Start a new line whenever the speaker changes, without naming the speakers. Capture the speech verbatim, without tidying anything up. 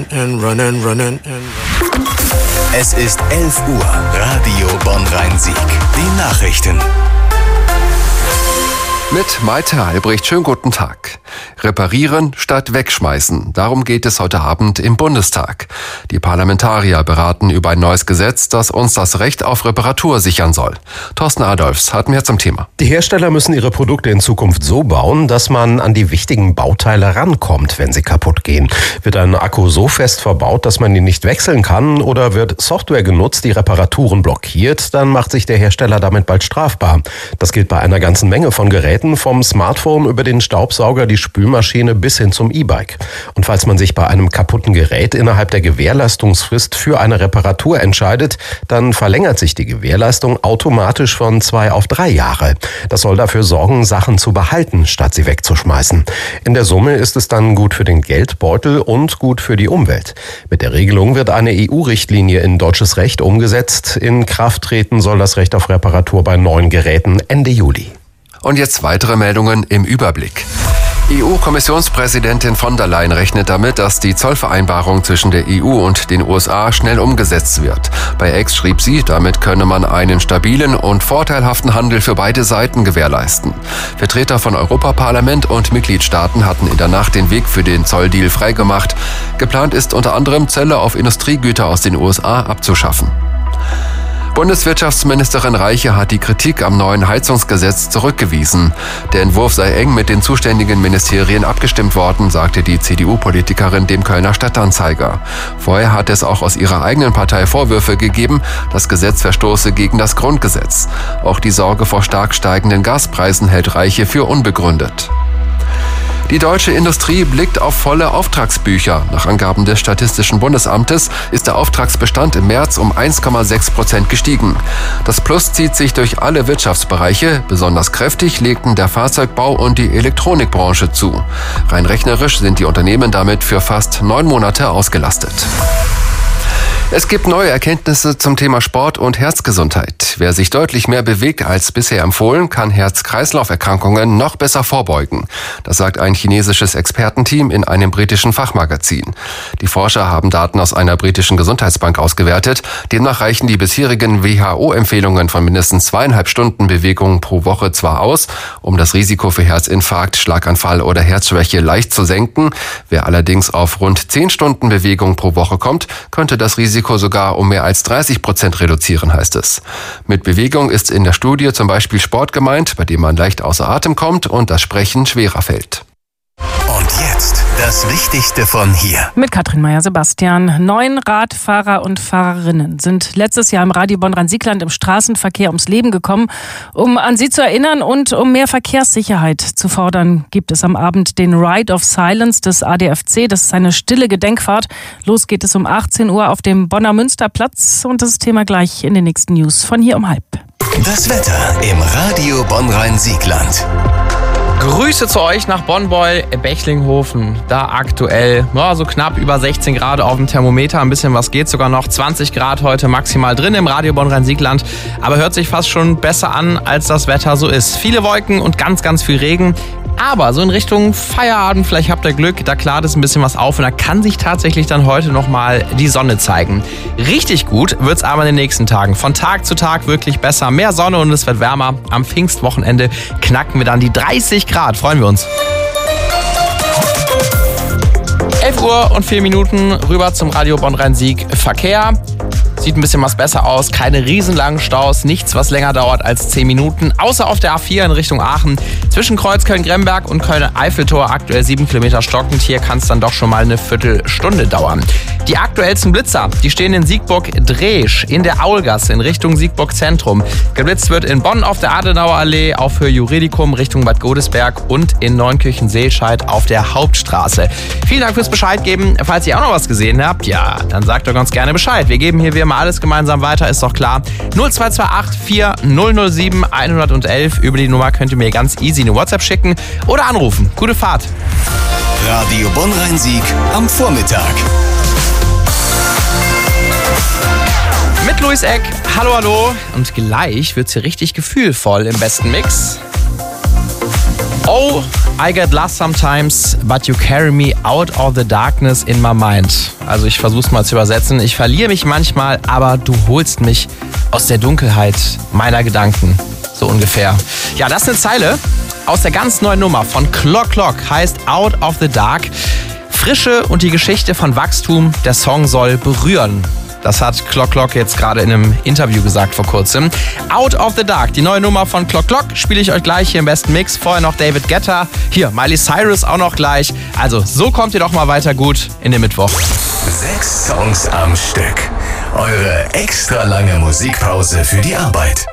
And run and run and run.
Es ist elf Uhr, Radio Bonn-Rhein-Sieg. Die Nachrichten.
Mit Maite Albrecht, schönen guten Tag. Reparieren statt wegschmeißen. Darum geht es heute Abend im Bundestag. Die Parlamentarier beraten über ein neues Gesetz, das uns das Recht auf Reparatur sichern soll. Thorsten Adolfs hat mehr zum Thema.
Die Hersteller müssen ihre Produkte in Zukunft so bauen, dass man an die wichtigen Bauteile rankommt, wenn sie kaputt gehen. Wird ein Akku so fest verbaut, dass man ihn nicht wechseln kann, oder wird Software genutzt, die Reparaturen blockiert, dann macht sich der Hersteller damit bald strafbar. Das gilt bei einer ganzen Menge von Geräten, vom Smartphone über den Staubsauger, die Spülmaschine bis hin zum E-Bike. Und falls man sich bei einem kaputten Gerät innerhalb der Gewährleistungsfrist für eine Reparatur entscheidet, dann verlängert sich die Gewährleistung automatisch von zwei auf drei Jahre. Das soll dafür sorgen, Sachen zu behalten, statt sie wegzuschmeißen. In der Summe ist es dann gut für den Geldbeutel und gut für die Umwelt. Mit der Regelung wird eine E U-Richtlinie in deutsches Recht umgesetzt. In Kraft treten soll das Recht auf Reparatur bei neuen Geräten Ende Juli.
Und jetzt weitere Meldungen im Überblick. E U-Kommissionspräsidentin von der Leyen rechnet damit, dass die Zollvereinbarung zwischen der E U und den U S A schnell umgesetzt wird. Bei X schrieb sie, damit könne man einen stabilen und vorteilhaften Handel für beide Seiten gewährleisten. Vertreter von Europaparlament und Mitgliedstaaten hatten in der Nacht den Weg für den Zolldeal freigemacht. Geplant ist unter anderem, Zölle auf Industriegüter aus den U S A abzuschaffen. Bundeswirtschaftsministerin Reiche hat die Kritik am neuen Heizungsgesetz zurückgewiesen. Der Entwurf sei eng mit den zuständigen Ministerien abgestimmt worden, sagte die C D U-Politikerin dem Kölner Stadtanzeiger. Vorher hat es auch aus ihrer eigenen Partei Vorwürfe gegeben, das Gesetz verstoße gegen das Grundgesetz. Auch die Sorge vor stark steigenden Gaspreisen hält Reiche für unbegründet. Die deutsche Industrie blickt auf volle Auftragsbücher. Nach Angaben des Statistischen Bundesamtes ist der Auftragsbestand im März um eins Komma sechs Prozent gestiegen. Das Plus zieht sich durch alle Wirtschaftsbereiche. Besonders kräftig legten der Fahrzeugbau und die Elektronikbranche zu. Rein rechnerisch sind die Unternehmen damit für fast neun Monate ausgelastet. Es gibt neue Erkenntnisse zum Thema Sport und Herzgesundheit. Wer sich deutlich mehr bewegt als bisher empfohlen, kann Herz-Kreislauf-Erkrankungen noch besser vorbeugen. Das sagt ein chinesisches Expertenteam in einem britischen Fachmagazin. Die Forscher haben Daten aus einer britischen Gesundheitsbank ausgewertet. Demnach reichen die bisherigen W H O-Empfehlungen von mindestens zweieinhalb Stunden Bewegung pro Woche zwar aus, um das Risiko für Herzinfarkt, Schlaganfall oder Herzschwäche leicht zu senken. Wer allerdings auf rund zehn Stunden Bewegung pro Woche kommt, könnte das Risiko sogar um mehr als dreißig Prozent reduzieren, heißt es. Mit Bewegung ist in der Studie zum Beispiel Sport gemeint, bei dem man leicht außer Atem kommt und das Sprechen schwerer fällt.
Und jetzt das Wichtigste von hier.
Mit Katrin Meyer-Sebastian. Neun Radfahrer und Fahrerinnen sind letztes Jahr im Radio Bonn-Rhein-Sieg-Land im Straßenverkehr ums Leben gekommen. Um an sie zu erinnern und um mehr Verkehrssicherheit zu fordern, gibt es am Abend den Ride of Silence des A D F C. Das ist eine stille Gedenkfahrt. Los geht es um achtzehn Uhr auf dem Bonner Münsterplatz. Und das Thema gleich in den nächsten News von hier um halb.
Das Wetter im Radio Bonn-Rhein-Sieg-Land.
Grüße zu euch nach Bonn-Beul-Bechlinghofen. Da aktuell ja, so knapp über sechzehn Grad auf dem Thermometer. Ein bisschen was geht, sogar noch zwanzig Grad heute maximal drin im Radio Bonn-Rhein-Sieg-Land. Aber hört sich fast schon besser an, als das Wetter so ist. Viele Wolken und ganz, ganz viel Regen. Aber so in Richtung Feierabend, vielleicht habt ihr Glück, da klart es ein bisschen was auf und da kann sich tatsächlich dann heute nochmal die Sonne zeigen. Richtig gut wird es aber in den nächsten Tagen. Von Tag zu Tag wirklich besser. Mehr Sonne und es wird wärmer. Am Pfingstwochenende knacken wir dann die dreißig Grad. Freuen wir uns. elf Uhr und vier Minuten rüber zum Radio Bonn-Rhein-Sieg Verkehr. Sieht ein bisschen was besser aus, keine riesenlangen Staus, nichts, was länger dauert als zehn Minuten. Außer auf der A vier in Richtung Aachen. Zwischen Kreuz Köln-Gremberg und Köln-Eiffeltor aktuell sieben Kilometer stockend. Hier kann es dann doch schon mal eine Viertelstunde dauern. Die aktuellsten Blitzer, die stehen in Siegburg-Dreesch, in der Aulgasse in Richtung Siegburg-Zentrum. Geblitzt wird in Bonn auf der Adenauerallee, auf Höhe Juridicum Richtung Bad Godesberg und in Neunkirchen-Seelscheid auf der Hauptstraße. Vielen Dank fürs Bescheid geben. Falls ihr auch noch was gesehen habt, ja, dann sagt doch ganz gerne Bescheid. Wir geben hier wie immer alles gemeinsam weiter, ist doch klar. null zwei zwei acht vier null null sieben eins eins eins. Über die Nummer könnt ihr mir ganz easy eine WhatsApp schicken oder anrufen. Gute Fahrt.
Radio Bonn-Rhein-Sieg am Vormittag.
Mit Luis Eck. Hallo, hallo. Und gleich wird's hier richtig gefühlvoll im besten Mix. Oh, I get lost sometimes, but you carry me out of the darkness in my mind. Also ich versuch's mal zu übersetzen. Ich verliere mich manchmal, aber du holst mich aus der Dunkelheit meiner Gedanken. So ungefähr. Ja, das ist eine Zeile aus der ganz neuen Nummer von Clock Clock, heißt Out of the Dark. Frische und die Geschichte von Wachstum, der Song soll berühren. Das hat Clock Clock jetzt gerade in einem Interview gesagt vor kurzem. Out of the Dark, die neue Nummer von Clock Clock, spiele ich euch gleich hier im besten Mix. Vorher noch David Guetta, hier Miley Cyrus auch noch gleich. Also so kommt ihr doch mal weiter gut in den Mittwoch.
Sechs Songs am Stück. Eure extra lange Musikpause für die Arbeit.